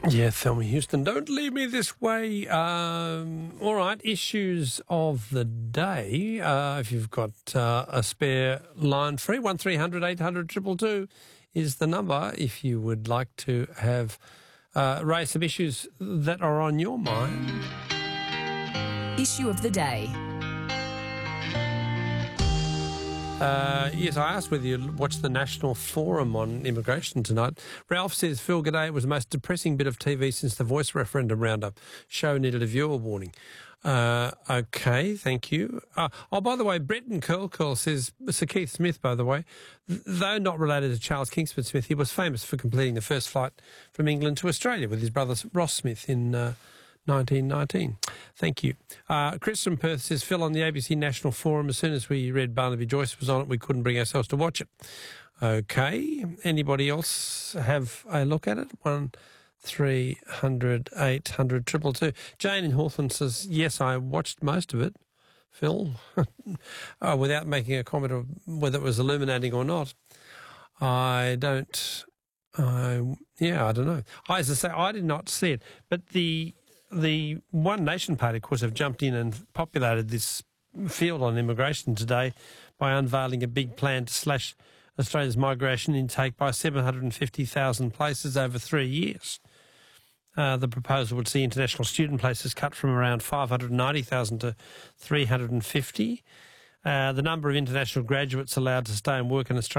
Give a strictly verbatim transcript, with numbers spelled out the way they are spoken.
Yeah, Thelma Houston, don't leave me this way. Um, all right, issues of the day. Uh, if you've got uh, a spare line free, one three hundred eight hundred two two two is the number if you would like to have uh, raise some issues that are on your mind. Issue of the day. Uh, yes, I asked whether you watched the National Forum on immigration tonight. Ralph says, Phil, g'day, it was the most depressing bit of T V since the Voice referendum roundup. Show needed a viewer warning. Uh, okay, thank you. Uh, oh, by the way, Brett and Curl Curl says, Sir Keith Smith, by the way, th- though not related to Charles Kingsford Smith, he was famous for completing the first flight from England to Australia with his brother Ross Smith in uh, nineteen nineteen. Thank you. Uh, Chris from Perth says, Phil, on the A B C National Forum, as soon as we read Barnaby Joyce was on it, we couldn't bring ourselves to watch it. Okay. Anybody else have a look at it? One, three hundred, eight hundred, triple two. Jane in Hawthorne says, yes, I watched most of it, Phil, oh, without making a comment of whether it was illuminating or not. I don't, uh, yeah, I don't know. I, as I say, I did not see it, but the The One Nation Party, of course, have jumped in and populated this field on immigration today by unveiling a big plan to slash Australia's migration intake by seven hundred fifty thousand places over three years. Uh, the proposal would see international student places cut from around five hundred ninety thousand to three hundred fifty. Uh, the number of international graduates allowed to stay and work in Australia